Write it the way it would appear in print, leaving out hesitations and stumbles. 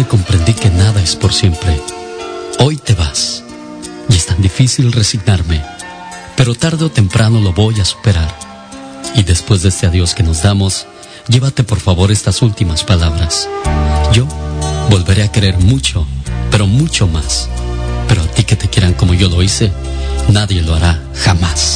tarde comprendí que nada es por siempre. Hoy te vas y es tan difícil resignarme, pero tarde o temprano lo voy a superar. Y después de este adiós que nos damos, llévate por favor estas últimas palabras. Yo volveré a querer mucho, pero mucho más. Pero a ti que te quieran como yo lo hice, nadie lo hará jamás.